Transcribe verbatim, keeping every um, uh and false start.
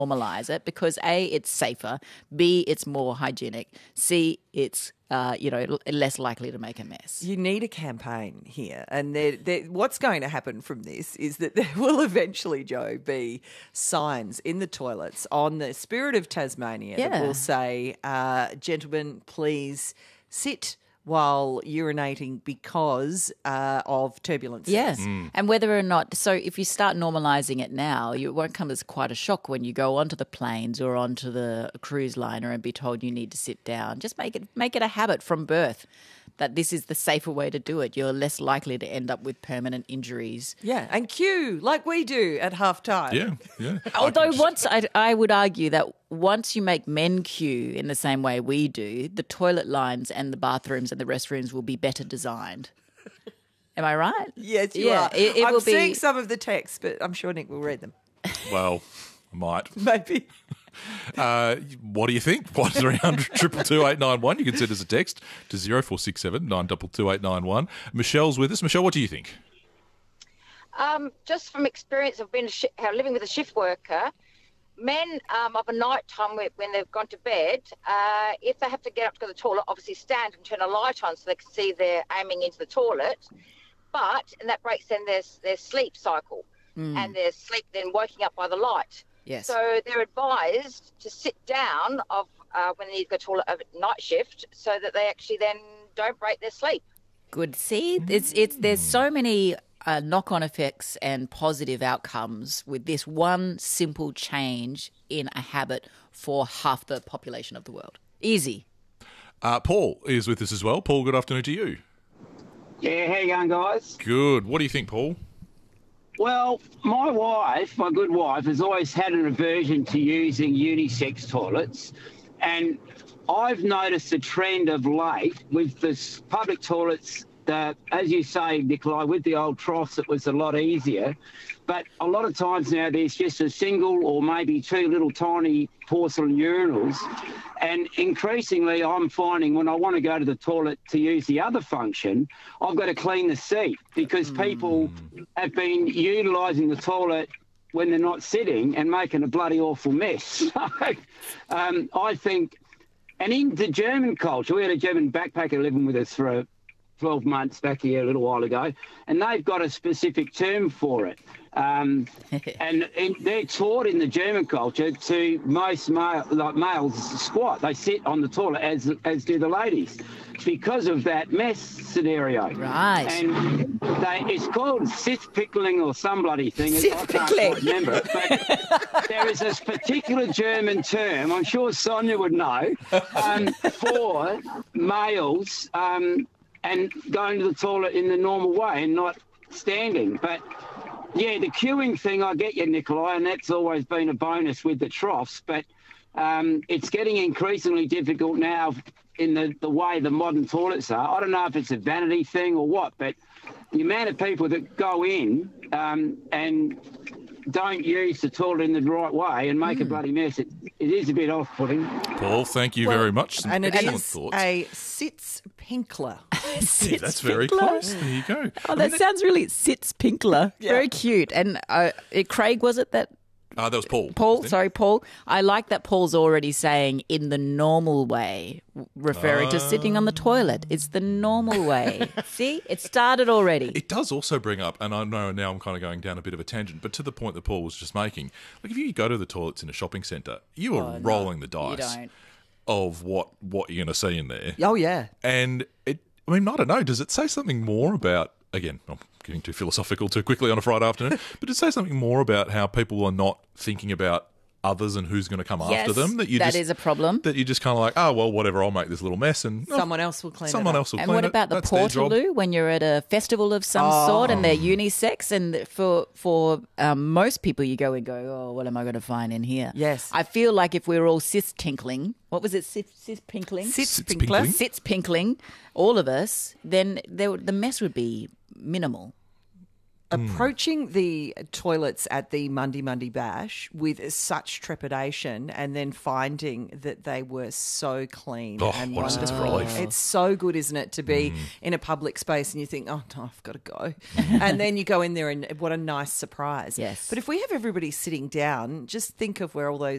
normalise it because A, it's safer, B, it's more hygienic, C, it's uh, you know less likely to make a mess. You need a campaign here, and they're, they're, what's going to happen from this is that there will eventually, Joe, be signs in the toilets on the Spirit of Tasmania Yeah. that will say, uh, "Gentlemen, please sit while urinating because uh, of turbulence." Yes, and whether or not, so if you start normalising it now, you, it won't come as quite a shock when you go onto the planes or onto the cruise liner and be told you need to sit down. Just make it make it a habit from birth that this is the safer way to do it. You're less likely to end up with permanent injuries. Yeah, and queue like we do at half time. Yeah, yeah. Although I can- once I, I would argue that once you make men queue in the same way we do, the toilet lines and the bathrooms and the restrooms will be better designed. Am I right? Yes, you Yeah, are. it- it I'm will be- seeing some of the texts, but I'm sure Nick will read them. Well, I might. Maybe. Uh, what do you think? one three hundred two two two eight nine one. You can send us a text to zero four six seven nine two two eight nine one. Michelle's with us. Michelle, what do you think? Um, just from experience of being a shi uh, living with a shift worker, men um, of a night time when when they've gone to bed, uh, if they have to get up to go to the toilet, obviously stand and turn a light on so they can see they're aiming into the toilet. But and that breaks then their their sleep cycle and their sleep then waking up by the light. Yes. So they're advised to sit down of uh, when they need to go to toilet at night shift so that they actually then don't break their sleep. Good. See, it's it's there's so many uh, knock-on effects and positive outcomes with this one simple change in a habit for half the population of the world. Easy. Uh, Paul is with us as well. Paul, good afternoon to you. Yeah, how you going, guys? Good. What do you think, Paul? Well, my wife, my good wife, has always had an aversion to using unisex toilets, and I've noticed a trend of late with the s- public toilets. That, as you say, Nikolai, with the old troughs, it was a lot easier. But a lot of times now, there's just a single or maybe two little tiny porcelain urinals. And increasingly, I'm finding when I want to go to the toilet to use the other function, I've got to clean the seat because people have been utilising the toilet when they're not sitting and making a bloody awful mess. So um, I think, and in the German culture, we had a German backpacker living with us for a twelve months back here a little while ago, and they've got a specific term for it. Um, and, and they're taught in the German culture to most male, like males squat. They sit on the toilet as as do the ladies. It's because of that mess scenario. Right. And they, it's called sit-pickling or some bloody thing. I can't Sit-pickling. quite remember it. But there is this particular German term, I'm sure Sonia would know, um, for males um, and going to the toilet in the normal way and not standing. But yeah, the queuing thing, I get you, Nikolai, and that's always been a bonus with the troughs. But um, it's getting increasingly difficult now in the, the way the modern toilets are. I don't know if it's a vanity thing or what, but the amount of people that go in um, and don't use the toilet in the right way and make a bloody mess, it, it is a bit off-putting. Paul, thank you very much. Some And it excellent is thoughts. a sits pinkler. Yeah, that's very close. There you go. Oh, that sounds really sits pinkler. Very cute. And uh, uh, Craig, was it that? Uh, that was Paul. Paul, wasn't it? sorry, Paul. I like that Paul's already saying in the normal way, w- referring to sitting on the toilet. It's the normal way. See, it started already. It does also bring up, and I know now I'm kind of going down a bit of a tangent, but to the point that Paul was just making, like if you go to the toilets in a shopping centre, you are rolling the you dice don't. of what, what you're going to see in there. Oh, yeah. And it, I mean, I don't know, does it say something more about, again, I'm getting too philosophical too quickly on a Friday afternoon, but does it say something more about how people are not thinking about others and who's going to come Yes, after them? That you that just, is a problem. That you just kind of like, oh, well, whatever, I'll make this little mess and oh, Someone else will clean it someone up. else will And clean what it. about the That's their job. portaloo when you're at a festival of some sort and they're unisex? And for for um, most people, you go and go, oh, what am I going to find in here? Yes. I feel like if we were all cis tinkling, what was it, cis, cis pinkling? Sits Sits pinkler. pinkling. Sits pinkling, all of us, then there, the mess would be minimal. approaching the toilets at the Monday Monday Bash with such trepidation and then finding that they were so clean Oh, and what a sense of wonderful. relief. It's so good, isn't it, to be in a public space and you think, oh, no, I've got to go. And then you go in there and what a nice surprise. Yes. But if we have everybody sitting down, just think of where all those